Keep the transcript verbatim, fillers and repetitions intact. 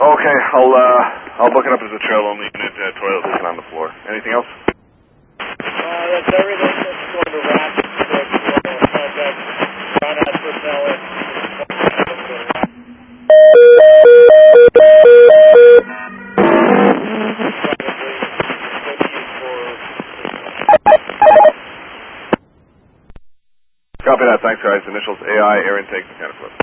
Okay, I'll uh, I'll book it up as a trail only unit, uh, toilet leaking on the floor. Anything else? Uh, that's everything. That's going to wrap. Contact Conrad personnel and Copy that. Thanks, guys. Initials A I, air intake, mechanical.